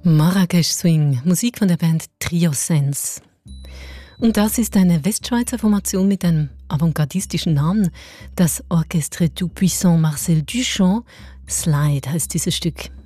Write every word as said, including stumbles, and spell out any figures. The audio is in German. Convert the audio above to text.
Marrakesch Swing, Musik von der Band Trio Sense. Und das ist eine Westschweizer Formation mit einem avantgardistischen Namen, das Orchestre Tout-Puissant Marcel Duchamp. Slide heißt dieses Stück.